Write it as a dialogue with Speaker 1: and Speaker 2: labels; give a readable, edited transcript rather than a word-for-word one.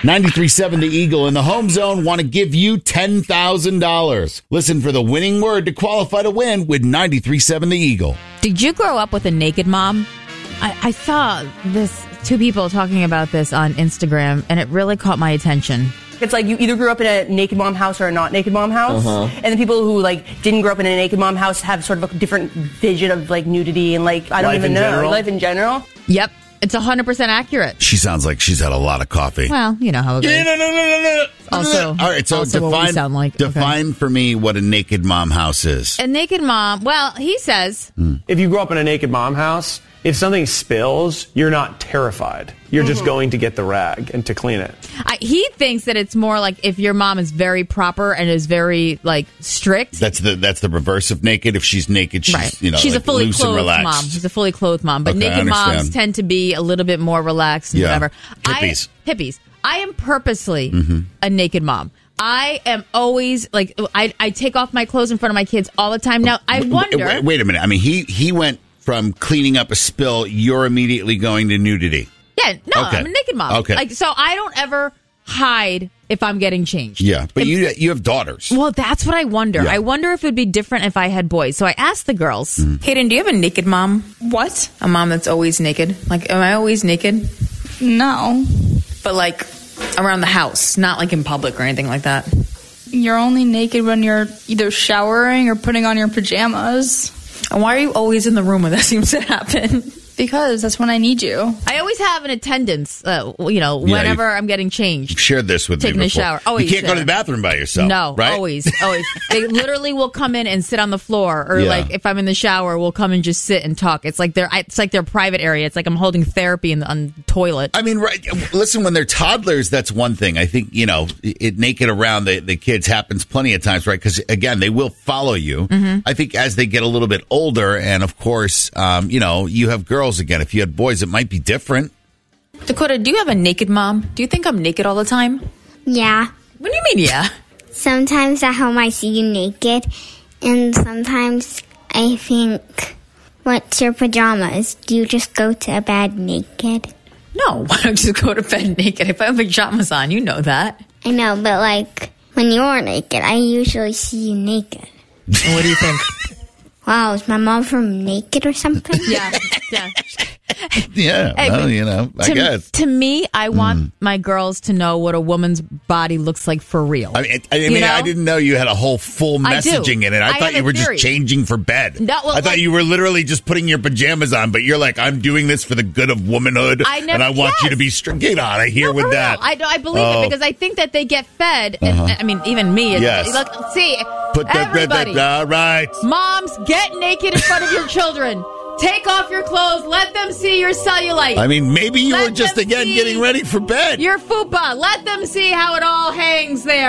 Speaker 1: 93.7 The Eagle and the Home Zone want to give you $10,000. Listen for the winning word to qualify to win with 93.7 The Eagle.
Speaker 2: Did you grow up with a naked mom? I saw two people talking about this on Instagram, and it really caught my attention.
Speaker 3: It's like you either grew up in a naked mom house or a not naked mom house. And the people who didn't grow up in a naked mom house have sort of a different vision of nudity and I don't even know. Life in general.
Speaker 2: Yep. It's 100% accurate.
Speaker 1: She sounds like she's had a lot of coffee.
Speaker 2: Well, you know how it goes.
Speaker 1: No.
Speaker 2: Also,
Speaker 1: all right, so
Speaker 2: also what we sound like.
Speaker 1: define for me what a naked mom house is.
Speaker 2: A naked mom, well, he says...
Speaker 4: If you grow up in a naked mom house, if something spills, you're not terrified. You're just going to get the rag and to clean it.
Speaker 2: He thinks that it's more like if your mom is very proper and is very strict.
Speaker 1: That's the reverse of naked. If she's naked, she's
Speaker 2: right. She's a fully clothed mom. She's a fully clothed mom. But naked moms tend to be a little bit more relaxed and whatever. Hippies. I am purposely a naked mom. I am always I take off my clothes in front of my kids all the time. Now I wonder.
Speaker 1: Wait a minute. I mean, he went from cleaning up a spill. You're immediately going to nudity.
Speaker 2: Yeah, no,
Speaker 1: okay.
Speaker 2: I'm a naked mom.
Speaker 1: Okay.
Speaker 2: So I don't ever hide if I'm getting changed.
Speaker 1: Yeah, but you have daughters.
Speaker 2: Well, that's what I wonder.
Speaker 1: Yeah.
Speaker 2: I wonder if it would be different if I had boys. So I asked the girls.
Speaker 5: Hayden, do you have a naked mom?
Speaker 6: What?
Speaker 5: A mom that's always naked? Am I always naked?
Speaker 6: No.
Speaker 5: But around the house, not in public or anything like that.
Speaker 6: You're only naked when you're either showering or putting on your pajamas.
Speaker 5: And why are you always in the room when that seems to happen?
Speaker 6: Because that's when I need you.
Speaker 2: I always have an attendance, whenever I'm getting changed.
Speaker 1: You've shared this with me before.
Speaker 2: Taking a shower. Always
Speaker 1: you can't go to the bathroom by yourself.
Speaker 2: No,
Speaker 1: right?
Speaker 2: Always. They literally will come in and sit on the floor, or if I'm in the shower, we'll come and just sit and talk. It's like their private area. It's like I'm holding therapy on the toilet.
Speaker 1: I mean, right? Listen, when they're toddlers, that's one thing. I think it naked around the kids happens plenty of times, right? Because again, they will follow you. I think as they get a little bit older, and of course, you have girls again. If you had boys, it might be different.
Speaker 5: Dakota, do you have a naked mom? Do you think I'm naked all the time?
Speaker 7: Yeah.
Speaker 5: What do you mean, yeah?
Speaker 7: Sometimes at home I see you naked, and sometimes I think, what's your pajamas? Do you just go to bed naked?
Speaker 5: No, why don't you just go to bed naked? If I have pajamas on, you know that.
Speaker 7: I know, but when you're naked, I usually see you naked.
Speaker 5: What do you think?
Speaker 7: Wow, is my mom from Naked or something?
Speaker 2: Yeah.
Speaker 1: Yeah, I guess.
Speaker 2: To me, I want my girls to know what a woman's body looks like for real.
Speaker 1: I mean, I didn't know you had a whole full messaging in it. I thought you were just changing for bed.
Speaker 2: No, well,
Speaker 1: I thought you were literally just putting your pajamas on, but you're like, I'm doing this for the good of womanhood, and I want you to be straight. Get out of here with that.
Speaker 2: I believe it because I think that they get fed. And, I mean, even me.
Speaker 1: Yes.
Speaker 2: See,
Speaker 1: put that,
Speaker 2: everybody.
Speaker 1: All right.
Speaker 2: Moms, get naked in front of your children. Take off your clothes. Let them see your cellulite.
Speaker 1: I mean, maybe you were just, again, getting ready for bed.
Speaker 2: Your fupa. Let them see how it all hangs there.